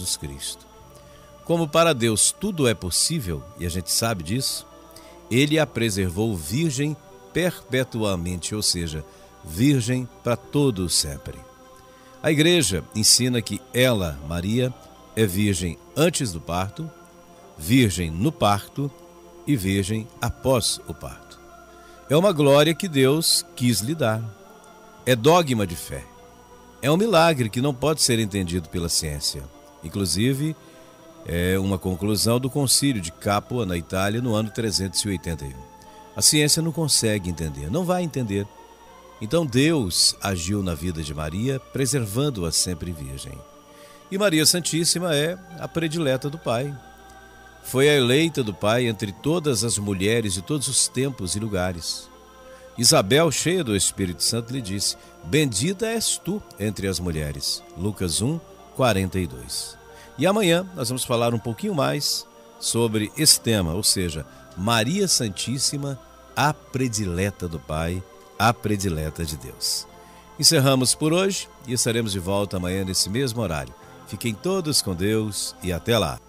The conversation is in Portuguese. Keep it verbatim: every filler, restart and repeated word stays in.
Jesus Cristo. Como para Deus tudo é possível, e a gente sabe disso, Ele a preservou virgem perpetuamente, ou seja, virgem para todo o sempre. A Igreja ensina que ela, Maria, é virgem antes do parto, virgem no parto e virgem após o parto. É uma glória que Deus quis lhe dar. É dogma de fé. É um milagre que não pode ser entendido pela ciência. Inclusive, é uma conclusão do Concílio de Capua, na Itália, no ano trezentos e oitenta e um. A ciência não consegue entender, não vai entender. Então Deus agiu na vida de Maria, preservando-a sempre virgem. E Maria Santíssima é a predileta do Pai. Foi a eleita do Pai entre todas as mulheres de todos os tempos e lugares. Isabel, cheia do Espírito Santo, lhe disse: bendita és tu entre as mulheres. Lucas um, quarenta e dois. E amanhã nós vamos falar um pouquinho mais sobre esse tema, ou seja, Maria Santíssima, a predileta do Pai, a predileta de Deus. Encerramos por hoje e estaremos de volta amanhã nesse mesmo horário. Fiquem todos com Deus e até lá.